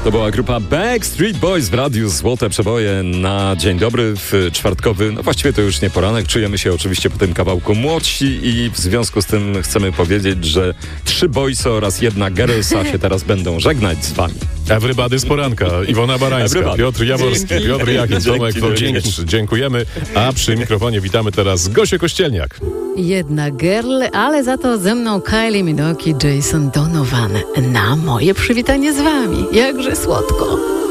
To była grupa Backstreet Boys w radiu Złote Przeboje na dzień dobry w czwartkowy. No właściwie to już nie poranek. Czujemy się oczywiście po tym kawałku młodsi i w związku z tym chcemy powiedzieć, że 3 boysy oraz 1 girlsa się teraz będą żegnać z wami. Everybody z poranka. Iwona Barańska, Piotr Jaworski, Piotr Jachim, Tomek Włodzimierz. Dziękujemy. A przy mikrofonie witamy teraz Gosię Kościelniak. 1 girl, ale za to ze mną Kylie Minogue i Jason Donovan. Na moje przywitanie z wami. Jakże słodko.